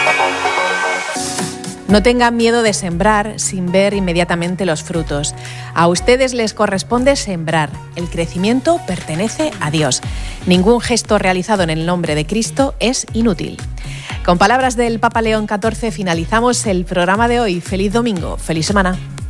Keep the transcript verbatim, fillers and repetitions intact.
No tengan miedo de sembrar sin ver inmediatamente los frutos. A ustedes les corresponde sembrar. El crecimiento pertenece a Dios. Ningún gesto realizado en el nombre de Cristo es inútil. Con palabras del Papa León catorce finalizamos el programa de hoy. Feliz domingo, feliz semana.